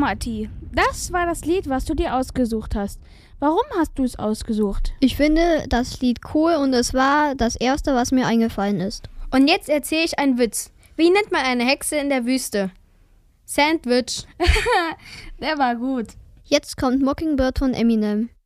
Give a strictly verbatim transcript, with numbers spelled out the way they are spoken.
Matti, das war das Lied, was du dir ausgesucht hast. Warum hast du es ausgesucht? Ich finde das Lied cool und es war das erste, was mir eingefallen ist. Und jetzt erzähle ich einen Witz. Wie nennt man eine Hexe in der Wüste? Sandwich. Der war gut. Jetzt kommt Mockingbird von Eminem.